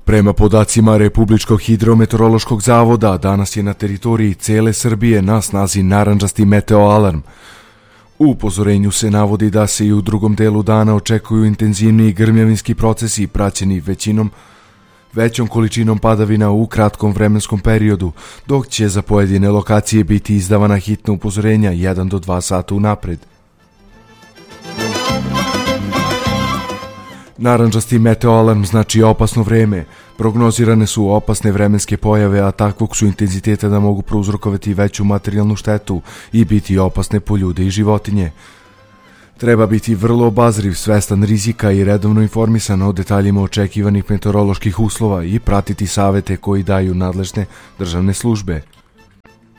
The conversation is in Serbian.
Prema podacima Republičkog hidrometeorološkog zavoda, danas je na teritoriji cele Srbije na snazi narandžasti meteo alarm. U upozorenju se navodi da se i u drugom delu dana očekuju intenzivniji grmljavinski procesi praćeni većom količinom padavina u kratkom vremenskom periodu, dok će za pojedine lokacije biti izdavana hitna upozorenja 1 do 2 sata unapred. Narandžasti meteo alarm znači opasno vreme. Prognozirane su opasne vremenske pojave, a takvog su intenziteta da mogu prouzrokovati veću materijalnu štetu i biti opasne po ljude i životinje. Treba biti vrlo obazriv, svestan rizika i redovno informisan o detaljima očekivanih meteoroloških uslova i pratiti savete koji daju nadležne državne službe.